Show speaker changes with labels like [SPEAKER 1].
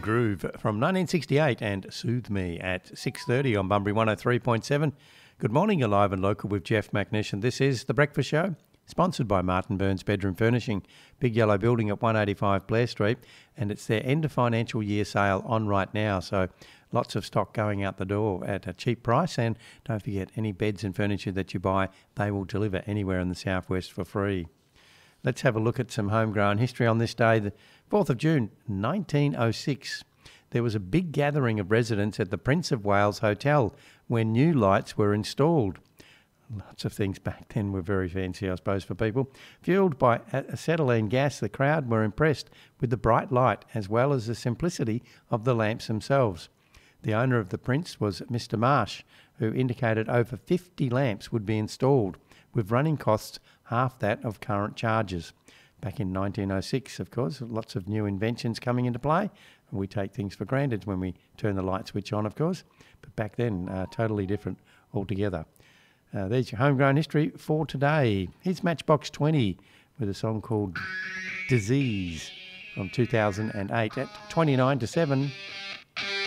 [SPEAKER 1] Groove from 1968 and Soothe Me at 6:30 on Bunbury 103.7. Good morning, you're live and local with Jeff McNish, this is The Breakfast Show, sponsored by Martin Burns Bedroom Furnishing, Big Yellow Building at 185 Blair Street, and it's their end of financial year sale on right now, so lots of stock going out the door at a cheap price, and don't forget, any beds and furniture that you buy, they will deliver anywhere in the southwest for free. Let's have a look at some homegrown history on this day, the 4th of June, 1906. There was a big gathering of residents at the Prince of Wales Hotel when new lights were installed. Lots of things back then were very fancy, I suppose, for people. Fueled by acetylene gas, the crowd were impressed with the bright light as well as the simplicity of the lamps themselves. The owner of the Prince was Mr. Marsh, who indicated over 50 lamps would be installed, with running costs half that of current charges. Back in 1906, of course, lots of new inventions coming into play. We take things for granted when we turn the light switch on, of course, but back then, totally different altogether. There's your homegrown history for today. Here's Matchbox 20 with a song called Disease from 2008 at 29 to 7.